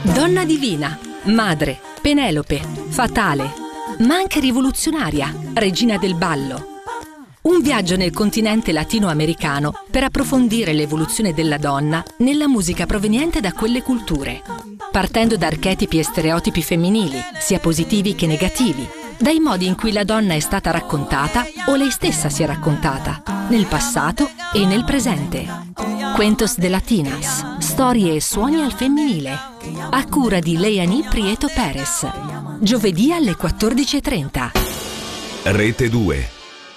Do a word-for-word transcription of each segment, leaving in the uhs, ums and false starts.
Donna divina, madre, Penelope, fatale, ma anche rivoluzionaria, regina del ballo. Un viaggio nel continente latinoamericano per approfondire l'evoluzione della donna nella musica proveniente da quelle culture, partendo da archetipi e stereotipi femminili, sia positivi che negativi, dai modi in cui la donna è stata raccontata o lei stessa si è raccontata, nel passato e nel presente. Cuentos de Latinas, storie e suoni al femminile, a cura di Leani Prieto Perez, giovedì alle quattordici e trenta. Rete due.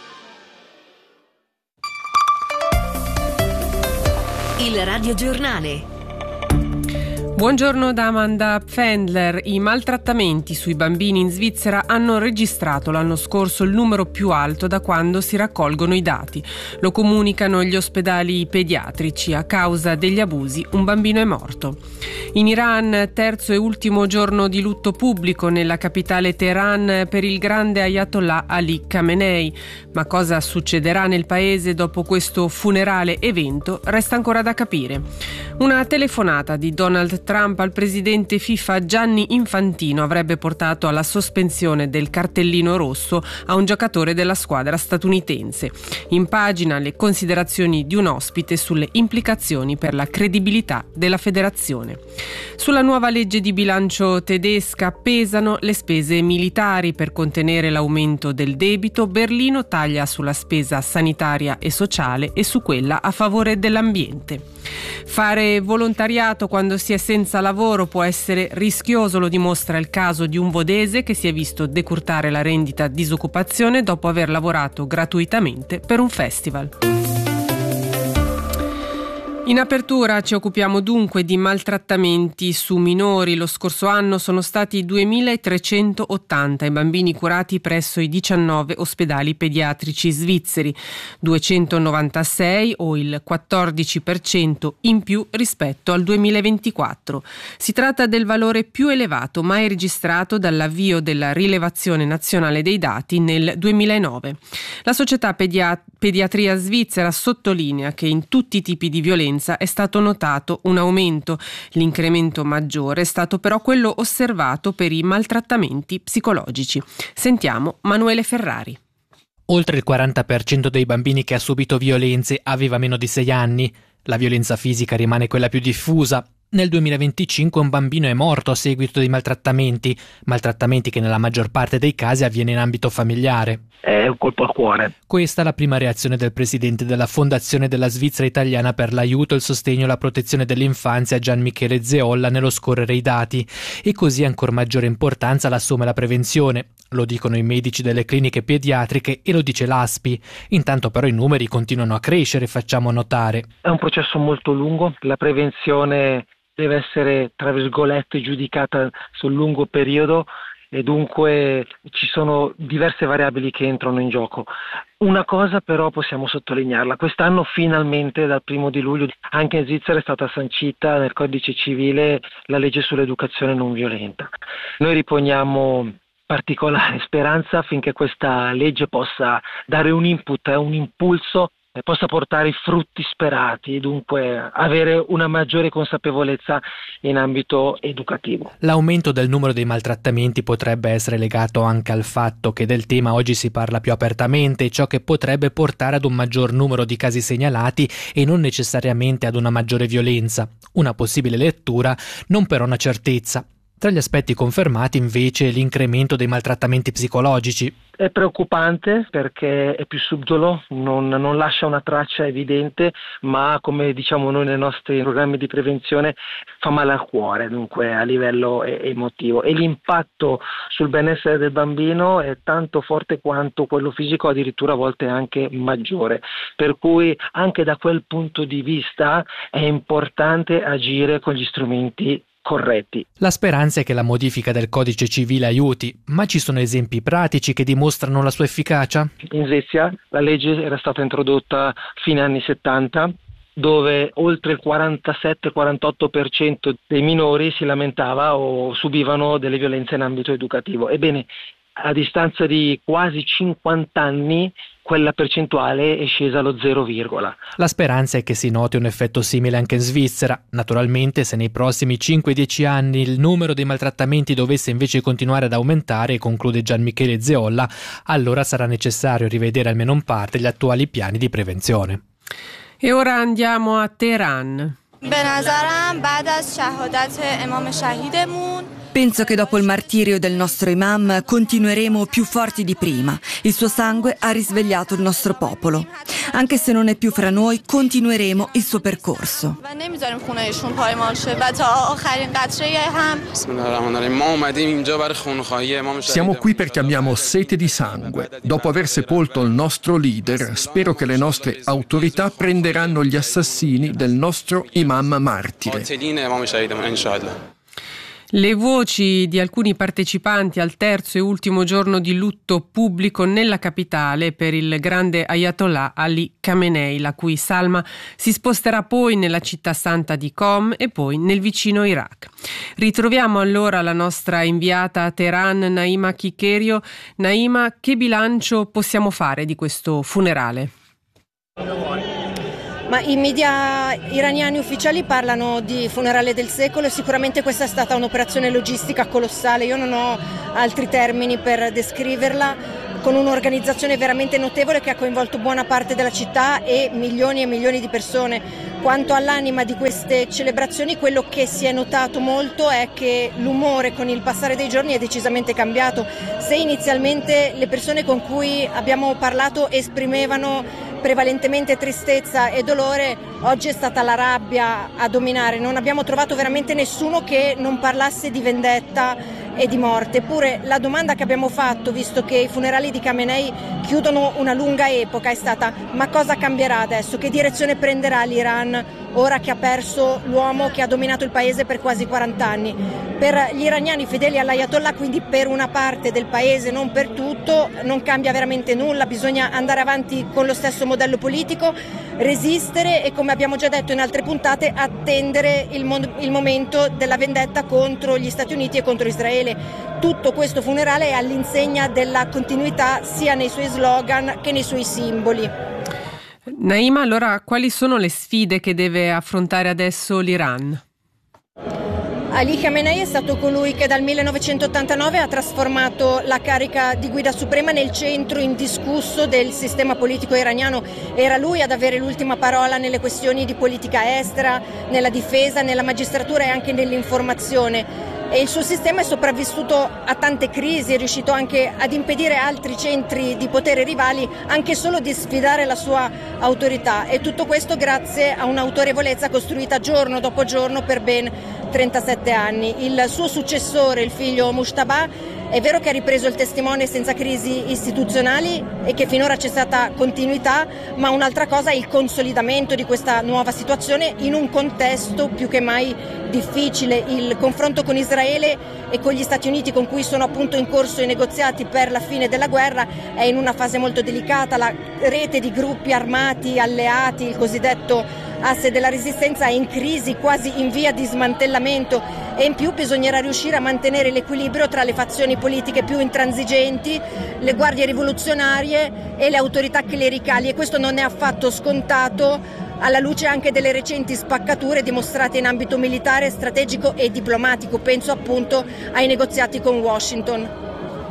Il radiogiornale. Buongiorno da Amanda Pfändler. I maltrattamenti sui bambini in Svizzera hanno registrato l'anno scorso il numero più alto da quando si raccolgono i dati. Lo comunicano gli ospedali pediatrici. A causa degli abusi un bambino è morto. In Iran, terzo e ultimo giorno di lutto pubblico nella capitale Teheran per il grande Ayatollah Ali Khamenei. Ma cosa succederà nel paese dopo questo funerale evento resta ancora da capire. Una telefonata di Donald Trump al presidente FIFA Gianni Infantino avrebbe portato alla sospensione del cartellino rosso a un giocatore della squadra statunitense. In pagina le considerazioni di un ospite sulle implicazioni per la credibilità della federazione. Sulla nuova legge di bilancio tedesca pesano le spese militari per contenere l'aumento del debito. Berlino taglia sulla spesa sanitaria e sociale e su quella a favore dell'ambiente. Fare volontariato quando si è senza lavoro può essere rischioso, lo dimostra il caso di un vodese che si è visto decurtare la rendita disoccupazione dopo aver lavorato gratuitamente per un festival. In apertura ci occupiamo dunque di maltrattamenti su minori. Lo scorso anno sono stati duemilatrecentottanta i bambini curati presso i diciannove ospedali pediatrici svizzeri, duecentonovantasei o il quattordici per cento in più rispetto al duemilaventiquattro. Si tratta del valore più elevato mai registrato dall'avvio della rilevazione nazionale dei dati nel duemilanove. La società pedia- pediatria svizzera sottolinea che in tutti i tipi di violenza è stato notato un aumento. L'incremento maggiore è stato però quello osservato per i maltrattamenti psicologici. Sentiamo Manuele Ferrari. Oltre il quaranta per cento dei bambini che ha subito violenze aveva meno di sei anni. La violenza fisica rimane quella più diffusa. Nel duemilaventicinque un bambino è morto a seguito di maltrattamenti, maltrattamenti che nella maggior parte dei casi avviene in ambito familiare. È un colpo al cuore. Questa è la prima reazione del presidente della Fondazione della Svizzera Italiana per l'aiuto, il sostegno e la protezione dell'infanzia, Gian Michele Zeolla, nello scorrere i dati. E così ancor maggiore importanza l'assume la prevenzione. Lo dicono i medici delle cliniche pediatriche e lo dice l'A S P I. Intanto però i numeri continuano a crescere, facciamo notare. È un processo molto lungo, la prevenzione deve essere, tra virgolette, giudicata sul lungo periodo e dunque ci sono diverse variabili che entrano in gioco. Una cosa però possiamo sottolinearla: quest'anno finalmente dal primo di luglio anche in Svizzera è stata sancita nel codice civile la legge sull'educazione non violenta. Noi riponiamo particolare speranza affinché questa legge possa dare un input e un impulso e possa portare i frutti sperati e dunque avere una maggiore consapevolezza in ambito educativo. L'aumento del numero dei maltrattamenti potrebbe essere legato anche al fatto che del tema oggi si parla più apertamente, ciò che potrebbe portare ad un maggior numero di casi segnalati e non necessariamente ad una maggiore violenza. Una possibile lettura, non però una certezza. Tra gli aspetti confermati invece l'incremento dei maltrattamenti psicologici. È preoccupante perché è più subdolo, non, non lascia una traccia evidente, ma come diciamo noi nei nostri programmi di prevenzione fa male al cuore, dunque a livello emotivo. E l'impatto sul benessere del bambino è tanto forte quanto quello fisico, addirittura a volte anche maggiore. Per cui anche da quel punto di vista è importante agire con gli strumenti corretti. La speranza è che la modifica del codice civile aiuti, ma ci sono esempi pratici che dimostrano la sua efficacia? In Svezia la legge era stata introdotta a fine anni settanta, dove oltre il quarantasette quarantotto per cento dei minori si lamentava o subivano delle violenze in ambito educativo. Ebbene, a distanza di quasi cinquanta anni quella percentuale è scesa allo zero, La speranza è che si noti un effetto simile anche in Svizzera. Naturalmente, se nei prossimi cinque dieci anni il numero dei maltrattamenti dovesse invece continuare ad aumentare, conclude Gian Michele Zeolla, allora sarà necessario rivedere almeno in parte gli attuali piani di prevenzione. E ora andiamo a Teheran. Penso che dopo il martirio del nostro imam continueremo più forti di prima. Il suo sangue ha risvegliato il nostro popolo. Anche se non è più fra noi, continueremo il suo percorso. Siamo qui perché abbiamo sete di sangue. Dopo aver sepolto il nostro leader, spero che le nostre autorità prenderanno gli assassini del nostro imam martire. Le voci di alcuni partecipanti al terzo e ultimo giorno di lutto pubblico nella capitale per il grande Ayatollah Ali Khamenei, la cui salma si sposterà poi nella città santa di Qom e poi nel vicino Iraq. Ritroviamo allora la nostra inviata a Teheran, Naima Kikerio. Naima, che bilancio possiamo fare di questo funerale? Ma i media iraniani ufficiali parlano di funerale del secolo e sicuramente questa è stata un'operazione logistica colossale. Io non ho altri termini per descriverla, con un'organizzazione veramente notevole che ha coinvolto buona parte della città e milioni e milioni di persone. Quanto all'anima di queste celebrazioni, quello che si è notato molto è che l'umore con il passare dei giorni è decisamente cambiato. Se inizialmente le persone con cui abbiamo parlato esprimevano prevalentemente tristezza e dolore, oggi è stata la rabbia a dominare. Non abbiamo trovato veramente nessuno che non parlasse di vendetta e di morte. Eppure la domanda che abbiamo fatto, visto che i funerali di Khamenei chiudono una lunga epoca, è stata: ma cosa cambierà adesso? Che direzione prenderà l'Iran ora che ha perso l'uomo che ha dominato il paese per quasi quaranta anni? Per gli iraniani fedeli all'Ayatollah, quindi per una parte del paese, non per tutto, non cambia veramente nulla. Bisogna andare avanti con lo stesso modello politico, resistere e, come abbiamo già detto in altre puntate, attendere il, mo- il momento della vendetta contro gli Stati Uniti e contro Israele. Tutto questo funerale è all'insegna della continuità sia nei suoi slogan che nei suoi simboli. Naima, allora quali sono le sfide che deve affrontare adesso l'Iran? Ali Khamenei è stato colui che dal millenovecentottantanove ha trasformato la carica di guida suprema nel centro indiscusso del sistema politico iraniano. Era lui ad avere l'ultima parola nelle questioni di politica estera, nella difesa, nella magistratura e anche nell'informazione. E il suo sistema è sopravvissuto a tante crisi, è riuscito anche ad impedire altri centri di potere rivali anche solo di sfidare la sua autorità, e tutto questo grazie a un'autorevolezza costruita giorno dopo giorno per ben trentasette anni. Il suo successore, il figlio Mujtaba, è vero che ha ripreso il testimone senza crisi istituzionali e che finora c'è stata continuità, ma un'altra cosa è il consolidamento di questa nuova situazione in un contesto più che mai difficile. Il confronto con Israele e con gli Stati Uniti, con cui sono appunto in corso i negoziati per la fine della guerra, è in una fase molto delicata. La rete di gruppi armati alleati, il cosiddetto asse della resistenza, è in crisi, quasi in via di smantellamento, e in più bisognerà riuscire a mantenere l'equilibrio tra le fazioni politiche più intransigenti, le guardie rivoluzionarie e le autorità clericali, e questo non è affatto scontato alla luce anche delle recenti spaccature dimostrate in ambito militare, strategico e diplomatico. Penso appunto ai negoziati con Washington.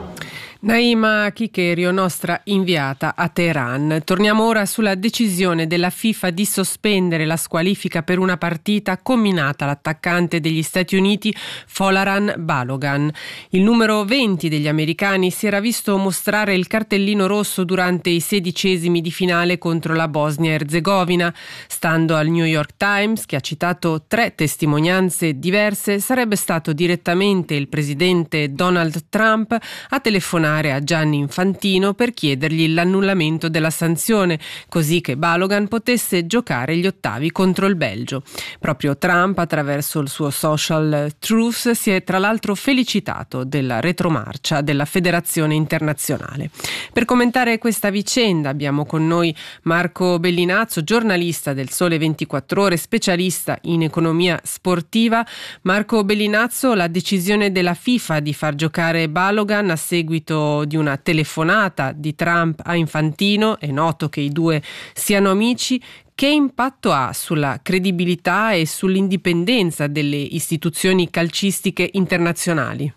Naima Kikerio, nostra inviata a Teheran. Torniamo ora sulla decisione della FIFA di sospendere la squalifica per una partita comminata all'attaccante degli Stati Uniti Folarin Balogun. Il numero venti degli americani si era visto mostrare il cartellino rosso durante i sedicesimi di finale contro la Bosnia-Erzegovina. Stando al New York Times, che ha citato tre testimonianze diverse, sarebbe stato direttamente il presidente Donald Trump a telefonare a Gianni Infantino per chiedergli l'annullamento della sanzione, così che Balogun potesse giocare gli ottavi contro il Belgio. Proprio Trump, attraverso il suo social Truth, si è tra l'altro felicitato della retromarcia della Federazione Internazionale. Per commentare questa vicenda abbiamo con noi Marco Bellinazzo, giornalista del Sole ventiquattro Ore, specialista in economia sportiva. Marco Bellinazzo, la decisione della FIFA di far giocare Balogun a seguito parlando di una telefonata di Trump a Infantino. È noto che i due siano amici. Che impatto ha sulla credibilità e sull'indipendenza delle istituzioni calcistiche internazionali?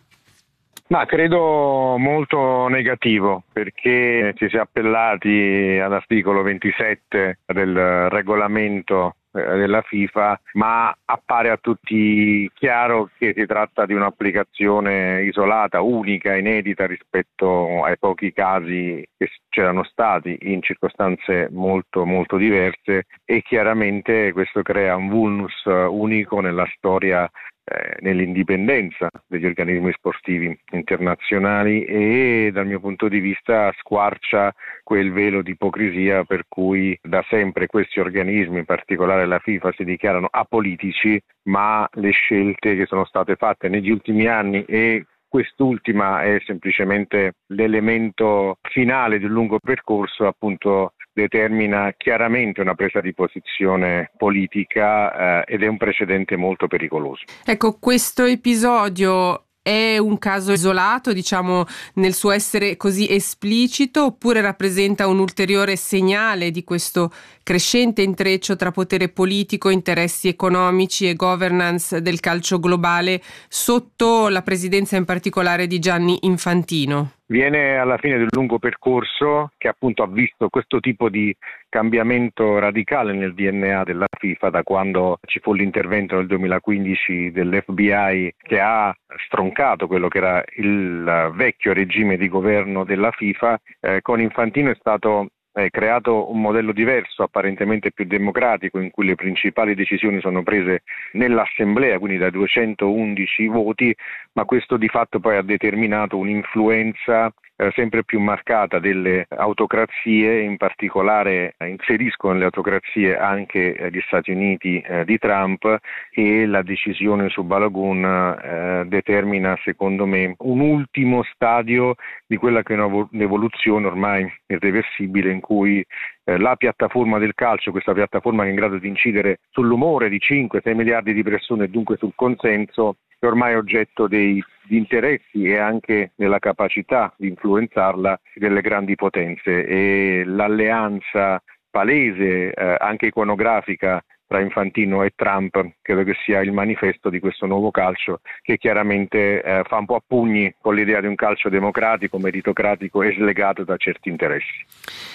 Ma credo molto negativo, perché ci si è appellati all'articolo ventisette del regolamento della FIFA, ma appare a tutti chiaro che si tratta di un'applicazione isolata, unica, inedita rispetto ai pochi casi che c'erano stati in circostanze molto molto diverse, e chiaramente questo crea un vulnus unico nella storia, eh, nell'indipendenza degli organismi sportivi internazionali, e dal mio punto di vista squarcia quel velo di ipocrisia per cui da sempre questi organismi, in particolare la FIFA, si dichiarano apolitici, ma le scelte che sono state fatte negli ultimi anni, e quest'ultima è semplicemente l'elemento finale di un lungo percorso, appunto determina chiaramente una presa di posizione politica eh, ed è un precedente molto pericoloso. Ecco, questo episodio è un caso isolato, diciamo, nel suo essere così esplicito, oppure rappresenta un ulteriore segnale di questo crescente intreccio tra potere politico, interessi economici e governance del calcio globale sotto la presidenza in particolare di Gianni Infantino? Viene alla fine del lungo percorso che appunto ha visto questo tipo di cambiamento radicale nel D N A della FIFA, da quando ci fu l'intervento nel duemilaquindici dell'F B I che ha stroncato quello che era il vecchio regime di governo della FIFA. Eh, con Infantino è stato eh, creato un modello diverso, apparentemente più democratico, in cui le principali decisioni sono prese nell'assemblea, quindi da duecentoundici voti, ma questo di fatto poi ha determinato un'influenza eh, sempre più marcata delle autocrazie, in particolare eh, inseriscono nelle autocrazie anche eh, gli Stati Uniti eh, di Trump, e la decisione su Balogun eh, determina, secondo me, un ultimo stadio di quella che è un'evoluzione ormai irreversibile, in cui eh, la piattaforma del calcio, questa piattaforma che è in grado di incidere sull'umore di cinque sei miliardi di persone e dunque sul consenso, è ormai oggetto dei di interessi e anche della capacità di influenzarla delle grandi potenze, e l'alleanza palese, eh, anche iconografica, tra Infantino e Trump credo che sia il manifesto di questo nuovo calcio, che chiaramente eh, fa un po' a pugni con l'idea di un calcio democratico, meritocratico e slegato da certi interessi.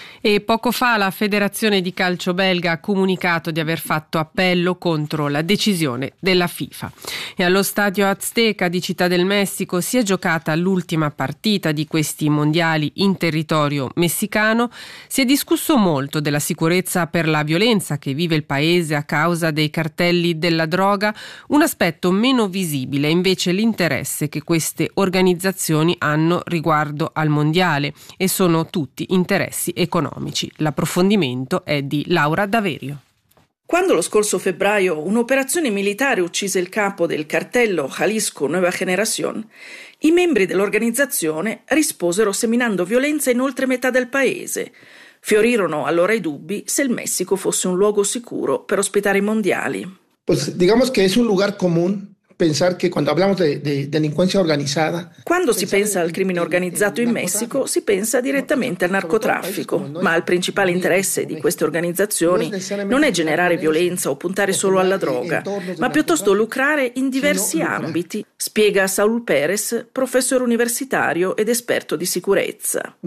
E poco fa la Federazione di Calcio belga ha comunicato di aver fatto appello contro la decisione della FIFA. E allo stadio Azteca di Città del Messico si è giocata l'ultima partita di questi mondiali in territorio messicano. Si è discusso molto della sicurezza per la violenza che vive il paese a causa dei cartelli della droga. Un aspetto meno visibile è invece l'interesse che queste organizzazioni hanno riguardo al mondiale, e sono tutti interessi economici. L'approfondimento è di Laura Daverio. Quando lo scorso febbraio un'operazione militare uccise il capo del cartello Jalisco Nueva Generación, i membri dell'organizzazione risposero seminando violenza in oltre metà del paese. Fiorirono allora i dubbi se il Messico fosse un luogo sicuro per ospitare i mondiali. Pues digamos que es un lugar común. Pensar che quando hablamos de, de delinquenza organizzata, quando si pensa al crimine organizzato in Messico si pensa direttamente al narcotraffico, ma il principale interesse di queste organizzazioni non è generare violenza o puntare solo alla droga, ma piuttosto lucrare in diversi ambiti, spiega Saúl Pérez, professore universitario ed esperto di sicurezza.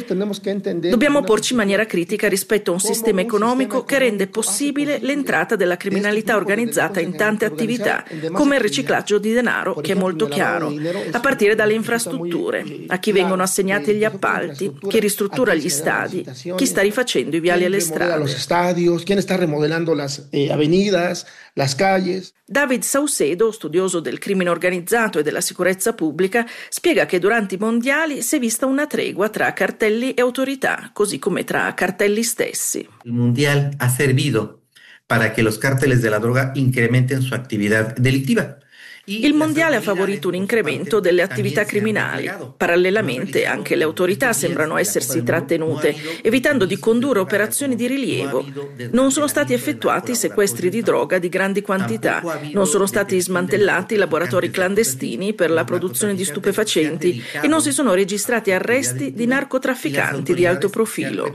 Dobbiamo porci in maniera critica rispetto a un sistema economico che rende possibile l'entrata della criminalità organizzata in tante attività, come il riciclaggio di denaro, che è molto chiaro, a partire dalle infrastrutture, a chi vengono assegnati gli appalti, chi ristruttura gli stadi, chi sta rifacendo i viali e le strade. Chi sta remodelando le avenidas, le calles. David Saucedo, studioso del crimine organizzato e della sicurezza pubblica, spiega che durante i mondiali si è vista una tregua tra cartelli e autorità, così come tra cartelli stessi. Il mondial ha servito para que los cárteles de la droga incrementen su actividad delictiva Il mondiale ha favorito un incremento delle attività criminali. Parallelamente anche le autorità sembrano essersi trattenute, evitando di condurre operazioni di rilievo. Non sono stati effettuati sequestri di droga di grandi quantità, non sono stati smantellati laboratori clandestini per la produzione di stupefacenti e non si sono registrati arresti di narcotrafficanti di alto profilo.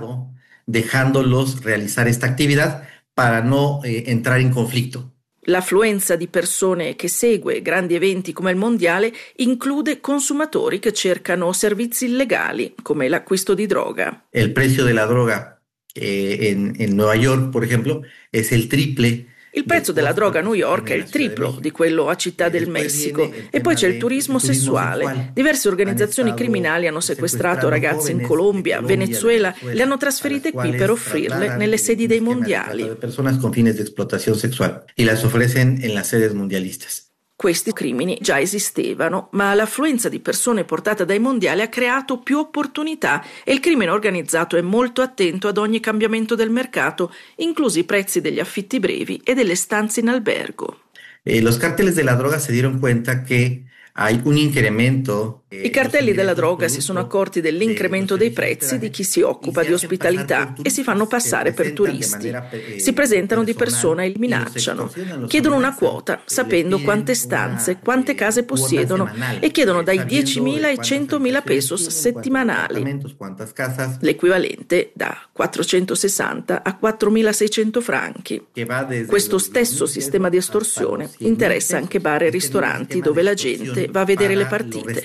Dejándolos realizar esta actividad para no eh, entrar in conflitto. L'affluenza di persone che segue grandi eventi come il mondiale include consumatori che cercano servizi illegali, come l'acquisto di droga. Il prezzo della droga eh, in, in Nueva York, per esempio, è il triple. Il prezzo della droga a New York è il triplo di quello a Città del Messico e poi c'è il turismo sessuale. Diverse organizzazioni criminali hanno sequestrato ragazze in Colombia, Venezuela, le hanno trasferite qui per offrirle nelle sedi dei mondiali. Persone con fines di explotación sexual y las ofrecen en las sedes mundialistas. Questi crimini già esistevano, ma l'affluenza di persone portata dai mondiali ha creato più opportunità e il crimine organizzato è molto attento ad ogni cambiamento del mercato, inclusi i prezzi degli affitti brevi e delle stanze in albergo. Eh, los cárteles de la droga se dieron cuenta que hay un incremento. I cartelli della droga si sono accorti dell'incremento dei prezzi di chi si occupa di ospitalità e si fanno passare per turisti. Si presentano di persona e li minacciano. Chiedono una quota, sapendo quante stanze, quante case possiedono e chiedono dai diecimila ai centomila pesos settimanali, l'equivalente da quattrocentosessanta a quattromilaseicento franchi. Questo stesso sistema di estorsione interessa anche bar e ristoranti dove la gente va a vedere le partite.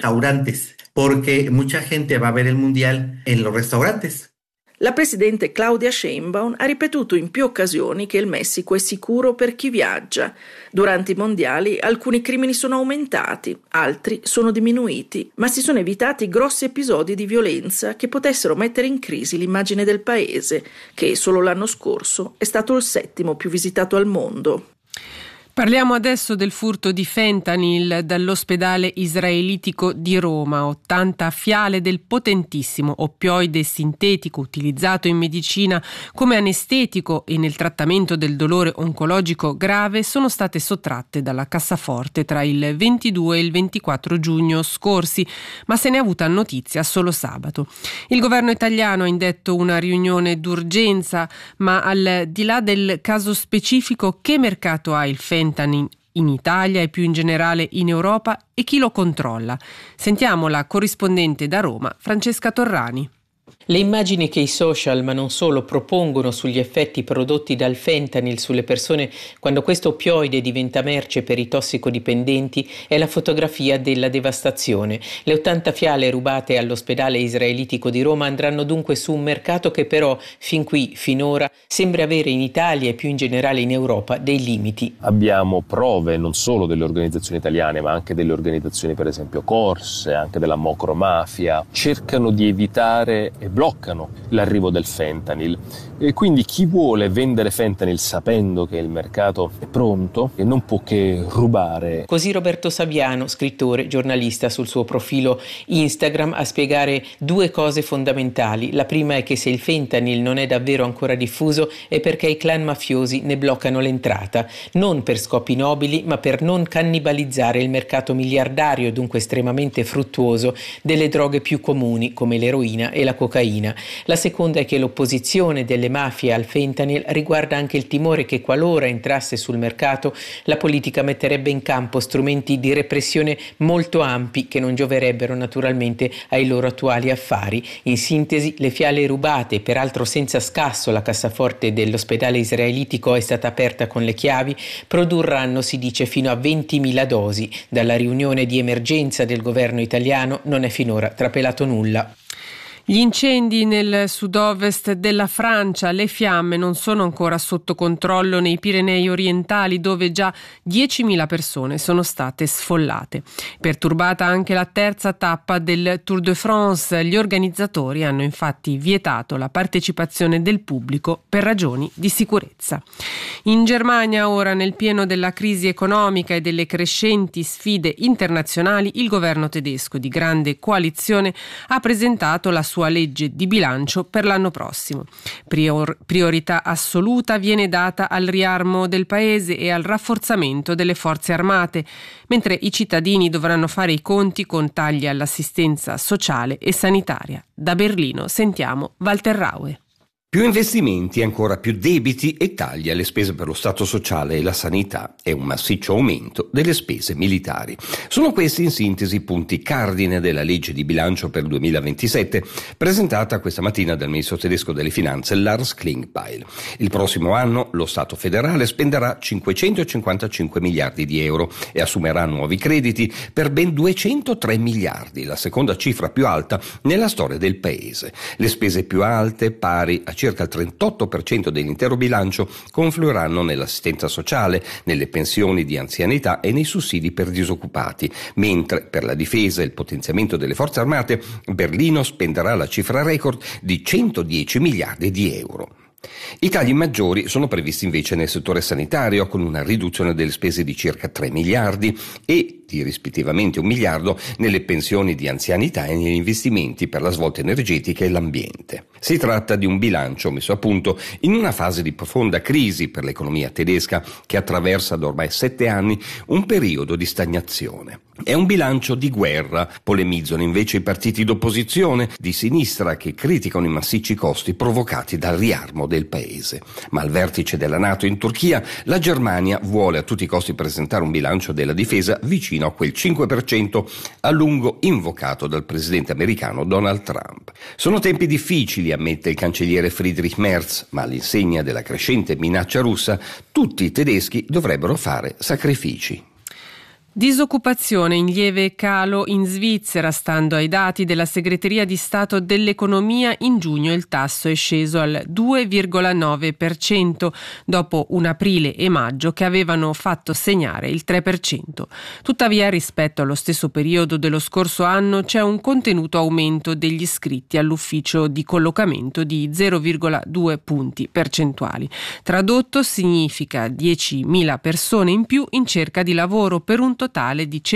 Porque mucha gente va a ver el mundial en los restaurantes. La presidente Claudia Sheinbaum ha ripetuto in più occasioni che il Messico è sicuro per chi viaggia. Durante i mondiali alcuni crimini sono aumentati, altri sono diminuiti, ma si sono evitati grossi episodi di violenza che potessero mettere in crisi l'immagine del paese, che solo l'anno scorso è stato il settimo più visitato al mondo. Parliamo adesso del furto di fentanyl dall'ospedale israelitico di Roma. ottanta fiale del potentissimo oppioide sintetico utilizzato in medicina come anestetico e nel trattamento del dolore oncologico grave sono state sottratte dalla cassaforte tra il ventidue e il ventiquattro giugno scorsi, ma se ne è avuta notizia solo sabato. Il governo italiano ha indetto una riunione d'urgenza, ma al di là del caso specifico, che mercato ha il fentanyl in Italia e più in generale in Europa e chi lo controlla? Sentiamo la corrispondente da Roma, Francesca Torrani. Le immagini che i social, ma non solo, propongono sugli effetti prodotti dal fentanyl sulle persone quando questo oppioide diventa merce per i tossicodipendenti è la fotografia della devastazione. Le ottanta fiale rubate all'ospedale israelitico di Roma andranno dunque su un mercato che però fin qui, finora, sembra avere in Italia e più in generale in Europa dei limiti. Abbiamo prove non solo delle organizzazioni italiane ma anche delle organizzazioni per esempio corse, anche della mocromafia, cercano di evitare e bloccano l'arrivo del fentanyl e quindi chi vuole vendere fentanyl sapendo che il mercato è pronto e non può che rubare. Così Roberto Saviano, scrittore, giornalista, sul suo profilo Instagram a spiegare due cose fondamentali. La prima è che se il fentanyl non è davvero ancora diffuso è perché i clan mafiosi ne bloccano l'entrata, non per scopi nobili ma per non cannibalizzare il mercato miliardario e dunque estremamente fruttuoso delle droghe più comuni come l'eroina e la cocaina. La seconda è che l'opposizione delle mafie al fentanyl riguarda anche il timore che qualora entrasse sul mercato la politica metterebbe in campo strumenti di repressione molto ampi che non gioverebbero naturalmente ai loro attuali affari. In sintesi, le fiale rubate, peraltro senza scasso la cassaforte dell'ospedale israelitico è stata aperta con le chiavi, produrranno, si dice, fino a ventimila dosi. Dalla riunione di emergenza del governo italiano non è finora trapelato nulla. Gli incendi nel sud-ovest della Francia, le fiamme non sono ancora sotto controllo nei Pirenei orientali dove già diecimila persone sono state sfollate. Perturbata anche la terza tappa del Tour de France, gli organizzatori hanno infatti vietato la partecipazione del pubblico per ragioni di sicurezza. In Germania ora, nel pieno della crisi economica e delle crescenti sfide internazionali, il governo tedesco di grande coalizione ha presentato la sua sua legge di bilancio per l'anno prossimo. Prior- priorità assoluta viene data al riarmo del paese e al rafforzamento delle forze armate, mentre i cittadini dovranno fare i conti con tagli all'assistenza sociale e sanitaria. Da Berlino sentiamo Walter Raue. Più investimenti, ancora più debiti e tagli alle spese per lo Stato sociale e la sanità e un massiccio aumento delle spese militari. Sono questi in sintesi i punti cardine della legge di bilancio per il duemilaventisette, presentata questa mattina dal ministro tedesco delle finanze Lars Klingbeil. Il prossimo anno lo Stato federale spenderà cinquecentocinquantacinque miliardi di euro e assumerà nuovi crediti per ben duecentotré miliardi, la seconda cifra più alta nella storia del paese. Le spese più alte, pari a circa il trentotto per cento dell'intero bilancio, confluiranno nell'assistenza sociale, nelle pensioni di anzianità e nei sussidi per disoccupati, mentre per la difesa e il potenziamento delle forze armate Berlino spenderà la cifra record di centodieci miliardi di euro. I tagli maggiori sono previsti invece nel settore sanitario, con una riduzione delle spese di circa tre miliardi e di rispettivamente un miliardo nelle pensioni di anzianità e negli investimenti per la svolta energetica e l'ambiente. Si tratta di un bilancio messo a punto in una fase di profonda crisi per l'economia tedesca, che attraversa da ormai sette anni un periodo di stagnazione. È un bilancio di guerra, polemizzano invece i partiti d'opposizione di sinistra che criticano i massicci costi provocati dal riarmo del paese. Ma al vertice della NATO in Turchia, la Germania vuole a tutti i costi presentare un bilancio della difesa vicino a quel cinque per cento a lungo invocato dal presidente americano Donald Trump. Sono tempi difficili, ammette il cancelliere Friedrich Merz, ma all'insegna della crescente minaccia russa, tutti i tedeschi dovrebbero fare sacrifici. Disoccupazione in lieve calo in Svizzera. Stando ai dati della Segreteria di Stato dell'Economia, in giugno il tasso è sceso al due virgola nove per cento, dopo un aprile e maggio che avevano fatto segnare il tre per cento. Tuttavia, rispetto allo stesso periodo dello scorso anno, c'è un contenuto aumento degli iscritti all'ufficio di collocamento di zero virgola due punti percentuali. Tradotto significa diecimila persone in più in cerca di lavoro per un totale di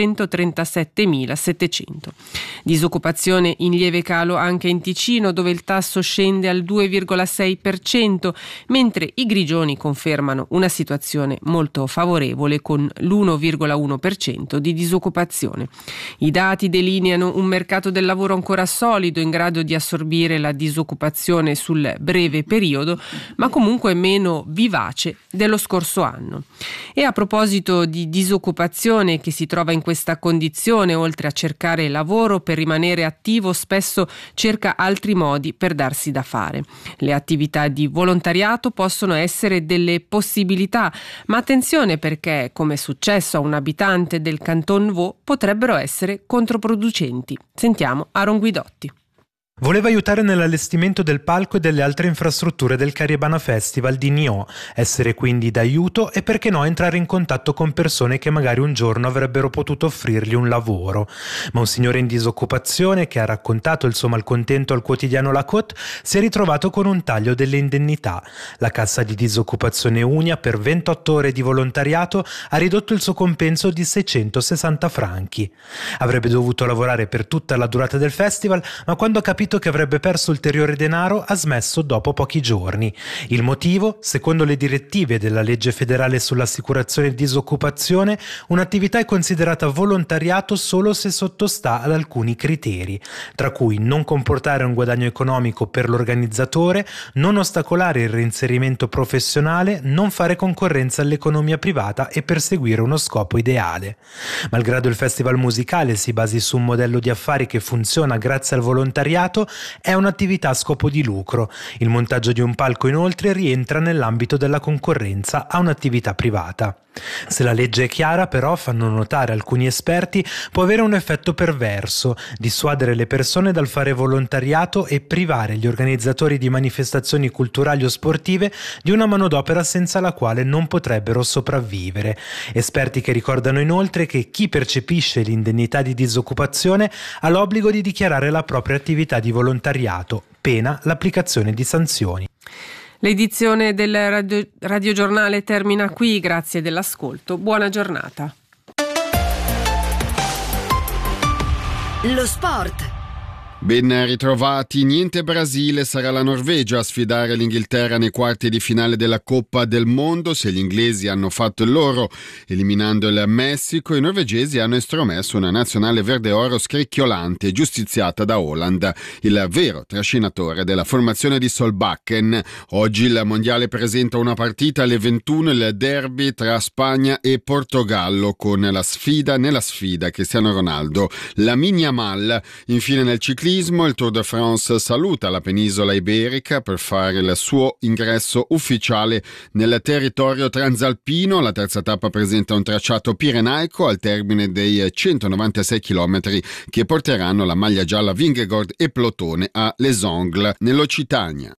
centotrentasettemilasettecento. Disoccupazione in lieve calo anche in Ticino, dove il tasso scende al due virgola sei per cento, mentre i grigioni confermano una situazione molto favorevole con l'uno virgola uno per cento di disoccupazione. I dati delineano un mercato del lavoro ancora solido, in grado di assorbire la disoccupazione sul breve periodo, ma comunque meno vivace dello scorso anno. E a proposito di disoccupazione, che si trova in questa condizione, oltre a cercare lavoro per rimanere attivo, spesso cerca altri modi per darsi da fare. Le attività di volontariato possono essere delle possibilità, ma attenzione, perché, come è successo a un abitante del Canton Vaud, potrebbero essere controproducenti. Sentiamo Aaron Guidotti. Voleva aiutare nell'allestimento del palco e delle altre infrastrutture del Caribana Festival di Nyon, essere quindi d'aiuto e, perché no, entrare in contatto con persone che magari un giorno avrebbero potuto offrirgli un lavoro. Ma un signore in disoccupazione, che ha raccontato il suo malcontento al quotidiano La Côte, si è ritrovato con un taglio delle indennità. La cassa di disoccupazione Unia, per ventotto ore di volontariato, ha ridotto il suo compenso di seicentosessanta franchi. Avrebbe dovuto lavorare per tutta la durata del festival, ma quando ha capito che avrebbe perso ulteriore denaro, ha smesso dopo pochi giorni. Il motivo? Secondo le direttive della legge federale sull'assicurazione e disoccupazione, un'attività è considerata volontariato solo se sottostà ad alcuni criteri, tra cui non comportare un guadagno economico per l'organizzatore, non ostacolare il reinserimento professionale, non fare concorrenza all'economia privata e perseguire uno scopo ideale. Malgrado il festival musicale si basi su un modello di affari che funziona grazie al volontariato, è un'attività a scopo di lucro. Il montaggio di un palco, inoltre, rientra nell'ambito della concorrenza a un'attività privata. Se la legge è chiara, però, fanno notare alcuni esperti, può avere un effetto perverso: dissuadere le persone dal fare volontariato e privare gli organizzatori di manifestazioni culturali o sportive di una manodopera senza la quale non potrebbero sopravvivere. Esperti che ricordano inoltre che chi percepisce l'indennità di disoccupazione ha l'obbligo di dichiarare la propria attività di volontariato, pena l'applicazione di sanzioni. L'edizione del radio, radiogiornale termina qui, grazie dell'ascolto, buona giornata. Lo sport. Ben ritrovati, niente Brasile, sarà la Norvegia a sfidare l'Inghilterra nei quarti di finale della Coppa del Mondo. Se gli inglesi hanno fatto il loro eliminando il Messico, i norvegesi hanno estromesso una nazionale verde-oro scricchiolante e giustiziata da Haaland, il vero trascinatore della formazione di Solbakken. Oggi il mondiale presenta una partita alle ventuno, il derby tra Spagna e Portogallo, con la sfida nella sfida Cristiano Ronaldo, Lamine Yamal. Infine nel ciclismo il Tour de France saluta la penisola iberica per fare il suo ingresso ufficiale nel territorio transalpino. La terza tappa presenta un tracciato pirenaico al termine dei centonovantasei chilometri che porteranno la maglia gialla Vingegaard e Plotone a Les Angles nell'Occitania.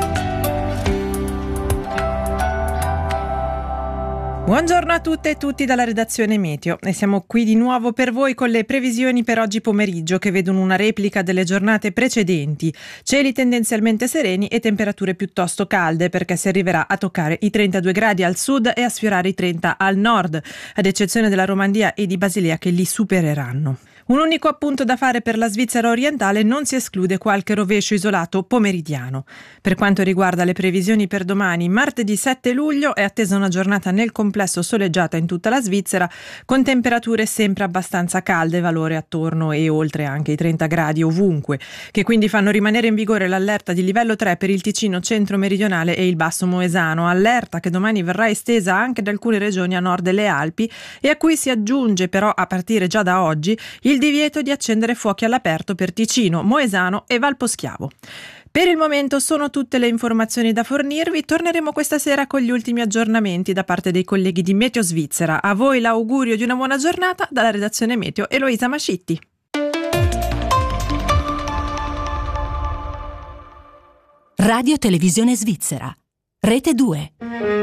Buongiorno a tutte e tutti dalla redazione Meteo e siamo qui di nuovo per voi con le previsioni per oggi pomeriggio che vedono una replica delle giornate precedenti. Cieli tendenzialmente sereni e temperature piuttosto calde perché si arriverà a toccare i trentadue gradi al sud e a sfiorare i trenta al nord, ad eccezione della Romandia e di Basilea che li supereranno. Un unico appunto da fare per la Svizzera orientale: non si esclude qualche rovescio isolato pomeridiano. Per quanto riguarda le previsioni per domani, martedì sette luglio, è attesa una giornata nel complesso soleggiata in tutta la Svizzera, con temperature sempre abbastanza calde, valore attorno e oltre anche i trenta gradi ovunque, che quindi fanno rimanere in vigore l'allerta di livello tre per il Ticino centro-meridionale e il Basso Moesano, allerta che domani verrà estesa anche ad alcune regioni a nord delle Alpi e a cui si aggiunge però, a partire già da oggi, il divieto di accendere fuochi all'aperto per Ticino, Moesano e Valposchiavo. Per il momento sono tutte le informazioni da fornirvi. Torneremo questa sera con gli ultimi aggiornamenti da parte dei colleghi di Meteo Svizzera. A voi l'augurio di una buona giornata dalla redazione Meteo, Eloisa Mascitti. Radio Televisione Svizzera, Rete due.